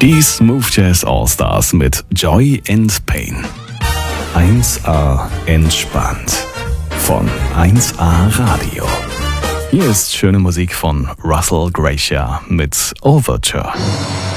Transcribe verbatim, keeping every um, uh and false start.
Die Smooth Jazz All-Stars mit Joy and Pain. eins A entspannt von eins A Radio. Hier ist schöne Musik von Russell Gracia mit Overture.